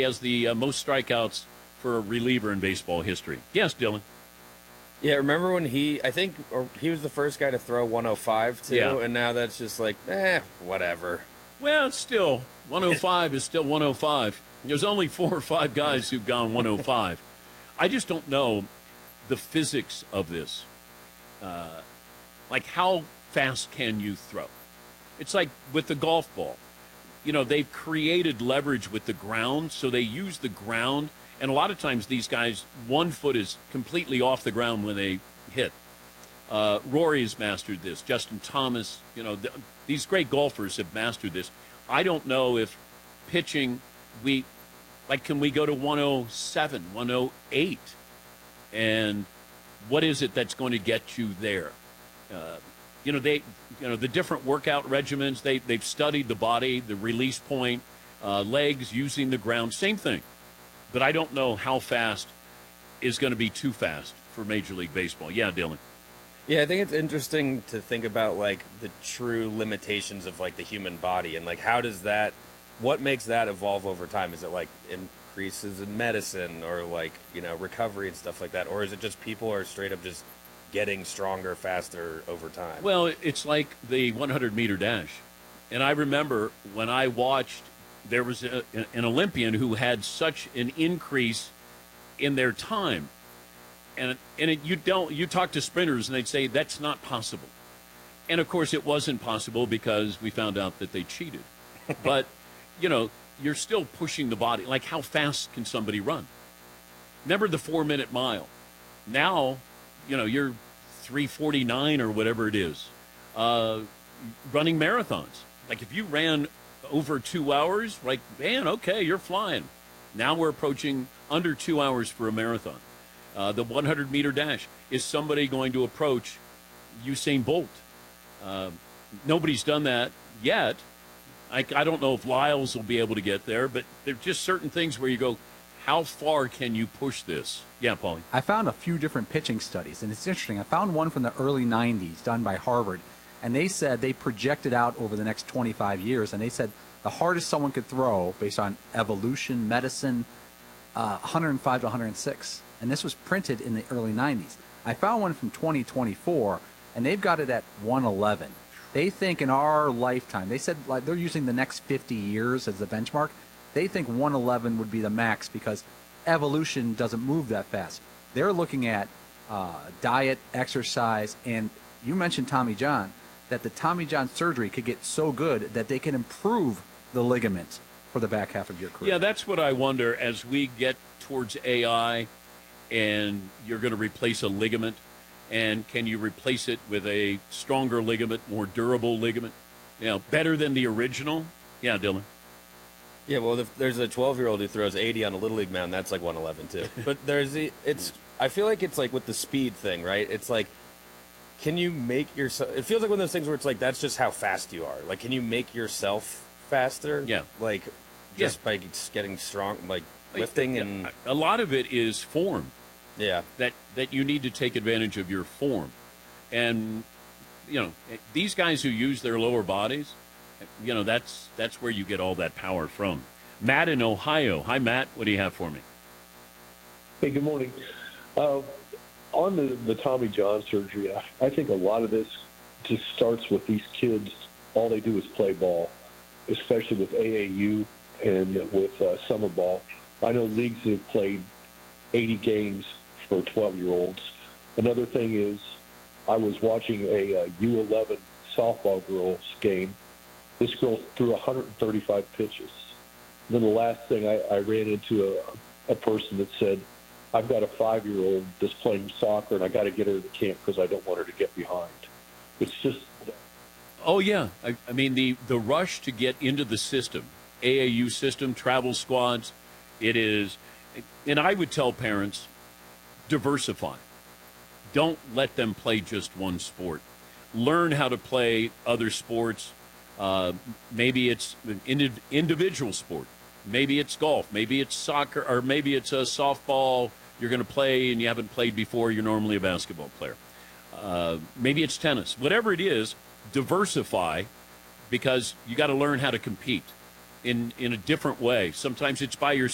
has the most strikeouts for a reliever in baseball history. Yes, Dylan. Yeah, remember when he was the first guy to throw 105 too, Yeah. and now that's just like, whatever. Well, it's still 105 is still 105. There's only 4 or 5 guys who've gone 105. I just don't know the physics of this. Like, how fast can you throw? It's like with the golf ball. You know, they've created leverage with the ground, so they use the ground. And a lot of times these guys, one foot is completely off the ground when they hit. Rory has mastered this. Justin Thomas, you know, these great golfers have mastered this. I don't know if pitching, can we go to 107, 108? And what is it that's going to get you there? The different workout regimens, they've studied the body, the release point, legs, using the ground, same thing. But I don't know how fast is going to be too fast for Major League Baseball. Yeah, Dylan. Yeah, I think it's interesting to think about like the true limitations of like the human body and like what makes that evolve over time? Is it like increases in medicine or like, recovery and stuff like that? Or is it just people are straight up just getting stronger, faster over time? Well, it's like the 100-meter dash. And I remember when I watched, there was an Olympian who had such an increase in their time. And you talk to sprinters and they'd say that's not possible. And of course it wasn't possible because we found out that they cheated. But, you're still pushing the body. Like, how fast can somebody run? Remember the 4-minute mile. Now, you're 3:49 or whatever it is, running marathons. Like, if you ran over 2 hours, like, man, okay, you're flying. Now we're approaching under 2 hours for a marathon. The 100-meter dash. Is somebody going to approach Usain Bolt? Nobody's done that yet. I don't know if Lyles will be able to get there, but there's just certain things where you go, how far can you push this? Yeah, Paulie. I found a few different pitching studies, and it's interesting. I found one from the early 90s done by Harvard, and they said they projected out over the next 25 years, and they said the hardest someone could throw based on evolution, medicine, 105 to 106. And this was printed in the early 90s. I found one from 2024, and they've got it at 111. They think in our lifetime, they said like they're using the next 50 years as the benchmark. They think 111 would be the max because evolution doesn't move that fast. They're looking at diet, exercise, and you mentioned Tommy John, that the Tommy John surgery could get so good that they can improve the ligaments for the back half of your career. Yeah, that's what I wonder as we get towards AI and you're going to replace a ligament. And can you replace it with a stronger ligament, more durable ligament? Better than the original? Yeah, Dylan. Yeah, well, if there's a 12-year-old who throws 80 on a Little League mound, that's like 111 too. But I feel like it's like with the speed thing, right? It's like, can you make yourself, it feels like one of those things where it's like, that's just how fast you are. Like, can you make yourself faster? Yeah. Like, just by getting strong, like lifting and... A lot of it is form. Yeah. That you need to take advantage of your form. And, these guys who use their lower bodies, that's where you get all that power from. Matt in Ohio. Hi, Matt. What do you have for me? Hey, good morning. On the Tommy John surgery, I think a lot of this just starts with these kids. All they do is play ball, especially with AAU and with summer ball. I know leagues have played 80 games for 12-year-olds. Another thing is I was watching a U11 softball girls game. This girl threw 135 pitches. And then the last thing, I ran into a person that said, I've got a 5-year-old that's playing soccer, and I got to get her to camp because I don't want her to get behind. It's just... Oh, yeah. I mean, the rush to get into the system, AAU system, travel squads, it is... And I would tell parents, diversify. Don't let them play just one sport. Learn how to play other sports. Maybe it's an individual sport. Maybe it's golf. Maybe it's soccer, or maybe it's a softball you're going to play and you haven't played before. You're normally a basketball player. Maybe it's tennis. Whatever it is, diversify, because you got to learn how to compete in a different way. Sometimes it's by yourself.